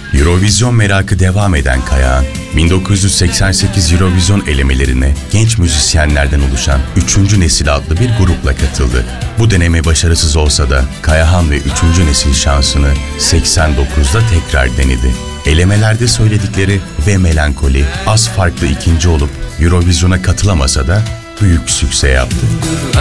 Eurovision merakı devam eden Kayahan, 1988 Eurovision elemelerine genç müzisyenlerden oluşan 3. Nesil adlı bir grupla katıldı. Bu deneme başarısız olsa da Kayahan ve 3. Nesil şansını 89'da tekrar denedi. Elemelerde söyledikleri ve Melankoli az farklı ikinci olup Eurovision'a katılamasa da büyük sükse yaptı.